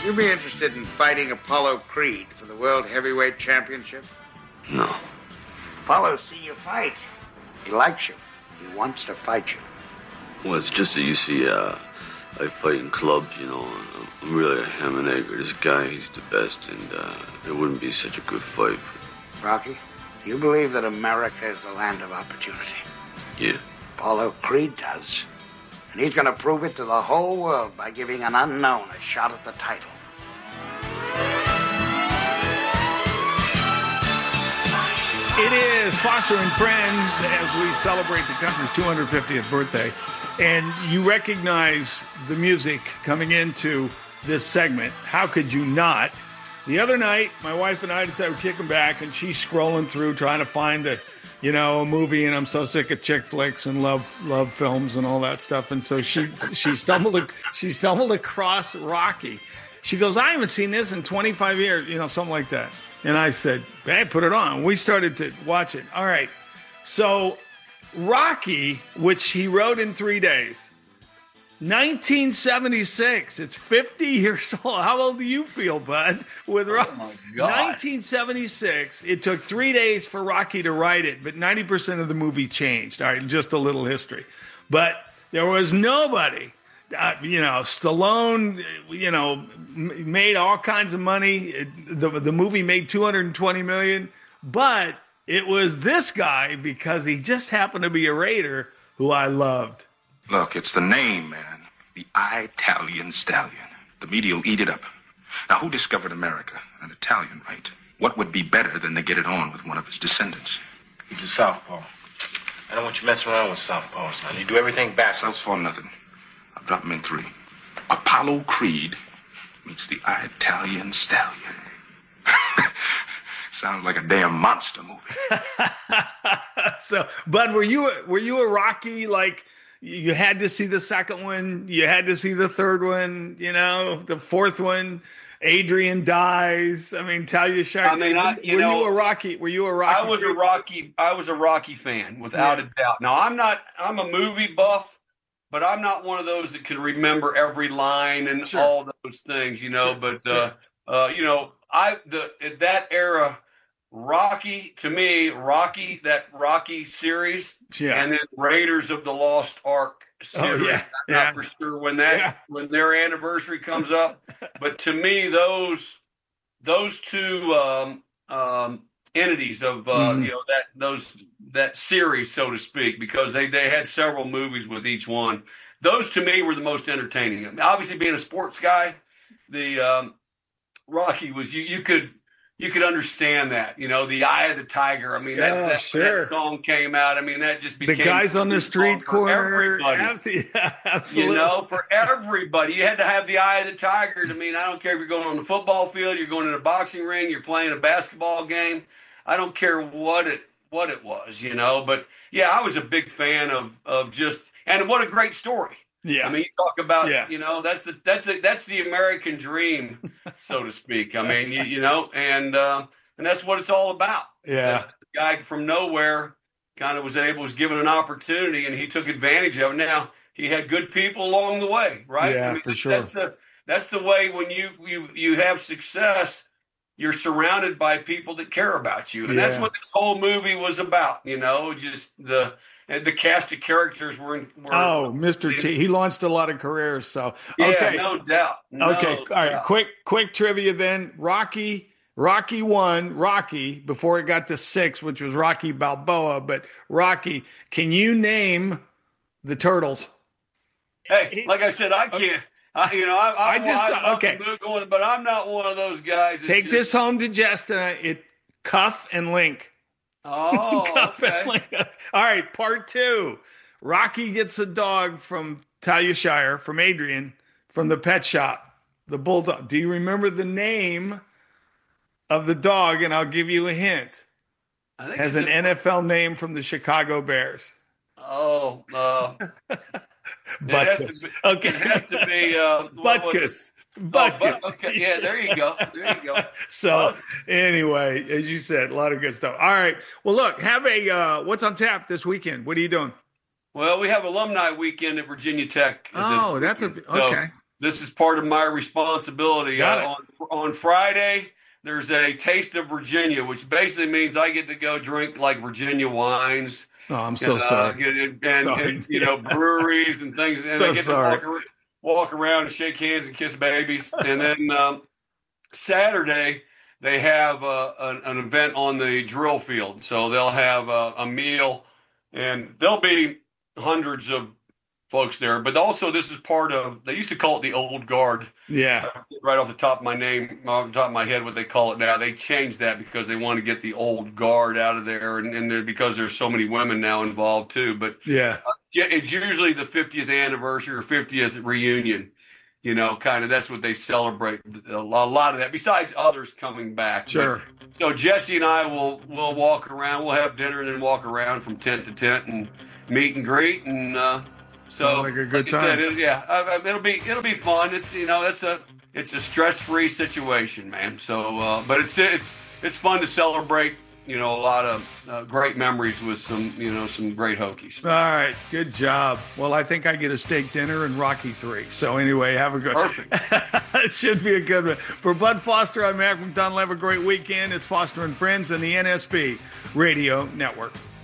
You be interested in fighting Apollo Creed for the World Heavyweight Championship? No. Apollo see you fight. He likes you. He wants to fight you. Well, it's just that you see, I fight in clubs, you know. I'm really a ham and egg. This guy, he's the best, and it wouldn't be such a good fight. Rocky, do you believe that America is the land of opportunity? Yeah. Apollo Creed does. And he's going to prove it to the whole world by giving an unknown a shot at the title. It is Foster and Friends as we celebrate the country's 250th birthday. And you recognize the music coming into this segment. How could you not? The other night, my wife and I decided we're kicking back, and she's scrolling through trying to find a movie, and I'm so sick of chick flicks and love films and all that stuff. And so she stumbled across Rocky. She goes, I haven't seen this in 25 years, something like that. And I said, hey, put it on. We started to watch it. All right. So Rocky, which he wrote in 3 days, 1976. It's 50 years old. How old do you feel, bud? With Rocky? Oh my God. 1976. It took 3 days for Rocky to write it, but 90% of the movie changed. All right, just a little history. But there was nobody. Stallone, made all kinds of money. The movie made $220 million, but it was this guy because he just happened to be a Raider who I loved. Look, it's the name, man. The Italian Stallion. The media will eat it up. Now, who discovered America? An Italian, right? What would be better than to get it on with one of his descendants? He's a southpaw. I don't want you messing around with southpaws. Now, you do everything backwards. Southpaw nothing. I'll drop him in 3. Apollo Creed meets the Italian Stallion. Sounds like a damn monster movie. So, Bud, were you a Rocky, like, you had to see the second one, you had to see the third one, the fourth one, Adrian dies. I mean, Talia Shire. I mean, you a Rocky? Were you a Rocky? I was a Rocky fan, without a doubt. Now, I'm a movie buff. But I'm not one of those that can remember every line and all those things, But at that era, Rocky, to me, that Rocky series, and then Raiders of the Lost Ark series. I'm not for sure when their anniversary comes up, but to me, those two entities of that series, so to speak, because they had several movies with each one. Those to me were the most entertaining. I mean, obviously, being a sports guy, the Rocky was you could understand that, the Eye of the Tiger. I mean, that song came out. I mean, that just became the guys on the street corner. Everybody. Absolutely. For everybody, you had to have the Eye of the Tiger. I mean, I don't care if you're going on the football field, you're going in a boxing ring, you're playing a basketball game. I don't care what it was, But yeah, I was a big fan of just, and what a great story. Yeah, I mean, you talk about that's the American dream, so to speak. I mean, and that's what it's all about. Yeah, the guy from nowhere kind of was given an opportunity, and he took advantage of it. Now he had good people along the way, right? Yeah, I mean, for sure. That's the way when you have success. You're surrounded by people that care about you. And that's what this whole movie was about, just the cast of characters were Mr. T. He launched a lot of careers. So, okay. No doubt. Okay. All right. Quick trivia then. Rocky 1, Rocky, before it got to 6, which was Rocky Balboa. But Rocky, can you name the turtles? Hey, like I said, I can't. But I'm not one of those guys. Take this home to Justin. Cuff and Link. Oh, Cuff okay. And Link. All right, part 2. Rocky gets a dog from Talia Shire, from Adrian, from the pet shop, the bulldog. Do you remember the name of the dog? And I'll give you a hint. I think has an NFL name from the Chicago Bears. Oh, Butkus. It has to be Butkus. Butkus. Okay, yeah, there you go. So anyway, as you said, a lot of good stuff. All right. Well, look, have what's on tap this weekend? What are you doing? Well, we have alumni weekend at Virginia Tech. Oh, that's okay. this is part of my responsibility. On Friday, there's a Taste of Virginia, which basically means I get to go drink like Virginia wines. Oh, I'm so sorry. And you know, breweries and things. And I get to walk around and shake hands and kiss babies. And then Saturday, they have an event on the drill field. So they'll have a meal, and there'll be hundreds of folks there. But also, this is part of, they used to call it the Old Guard. Yeah. Right off the top of my head, what they call it now. They changed that because they want to get the Old Guard out of there, and because there's so many women now involved too. But yeah, it's usually the 50th anniversary or 50th reunion. You know, kind of, that's what they celebrate. A lot of that, besides others coming back. Sure. But, so Jesse and I will walk around. We'll have dinner and then walk around from tent to tent and meet and greet. And so, like a good time. I said, it'll be fun. It's it's a stress-free situation, man. So, but it's fun to celebrate. You know, a lot of great memories with some great Hokies. All right, good job. Well, I think I get a steak dinner and Rocky 3. So anyway, have a good. Perfect. It should be a good one. For Bud Foster, I'm Mac McDonald. Have a great weekend. It's Foster and Friends and the NSB Radio Network.